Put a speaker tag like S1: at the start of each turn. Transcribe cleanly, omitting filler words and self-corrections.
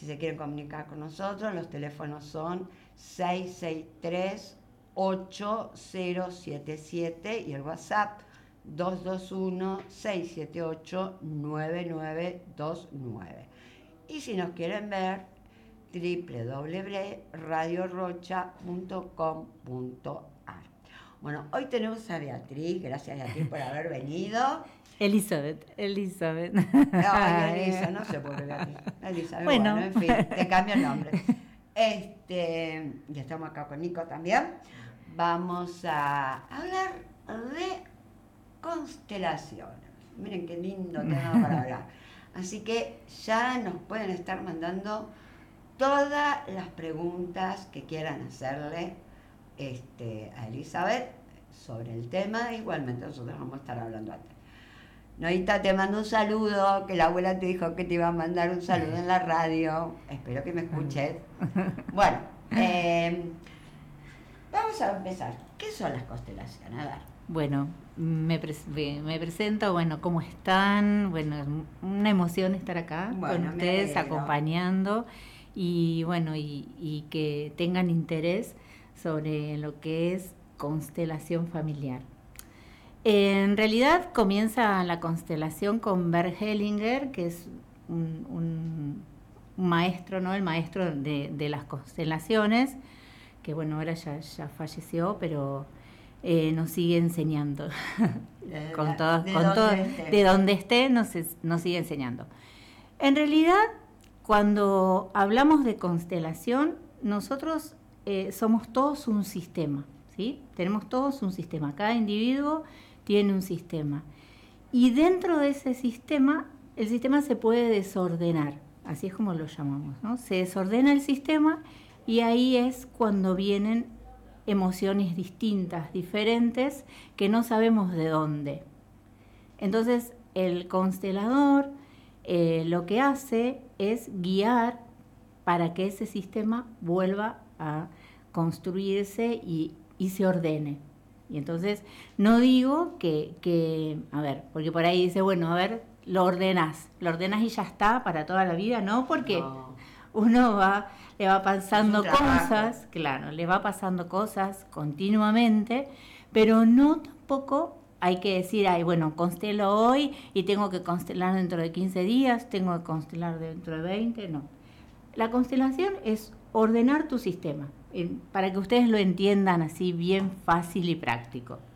S1: Si se quieren comunicar con nosotros, los teléfonos son 663-8077 y el WhatsApp 221-678-9929. Y si nos quieren ver, www.radiorocha.com.ar. Bueno, hoy tenemos a Beatriz. Gracias, Beatriz, por haber venido.
S2: Elizabeth.
S1: Ay, Elisa, no sé por qué Beatriz. Elizabeth, bueno, en fin, te cambio el nombre. Ya estamos acá con Nico también. Vamos a hablar de constelaciones. Miren qué lindo tema para hablar. Así que ya nos pueden estar mandando todas las preguntas que quieran hacerle a Elizabeth sobre el tema. Igualmente nosotros vamos a estar hablando antes. Noita, te mando un saludo, que la abuela te dijo que te iba a mandar un saludo en la radio. Espero que me escuches. Bueno, vamos a empezar. ¿Qué son las constelaciones? A ver.
S2: Bueno, me presento, bueno, ¿cómo están? Bueno, es una emoción estar acá con ustedes, acompañando, y bueno, y que tengan interés sobre lo que es constelación familiar. En realidad comienza la constelación con Bert Hellinger, que es un maestro, ¿no? El maestro de las constelaciones, que bueno, ahora ya falleció, pero nos sigue enseñando. De donde esté nos sigue enseñando. En realidad, cuando hablamos de constelación, nosotros somos todos un sistema, ¿sí? Tenemos todos un sistema. Cada individuo tiene un sistema. Y dentro de ese sistema, el sistema se puede desordenar, así es como lo llamamos, ¿no? Se desordena el sistema y ahí es cuando vienen emociones distintas, diferentes, que no sabemos de dónde. Entonces, el constelador lo que hace es guiar para que ese sistema vuelva a construirse y se ordene. Y entonces, no digo que, a ver, porque por ahí dice, bueno, a ver, lo ordenás y ya está para toda la vida, ¿no? Porque uno le va pasando cosas, claro, le va pasando cosas continuamente, pero no tampoco hay que decir, ay, bueno, constelo hoy y tengo que constelar dentro de 15 días, tengo que constelar dentro de 20, no. La constelación es ordenar tu sistema, para que ustedes lo entiendan así bien fácil y práctico.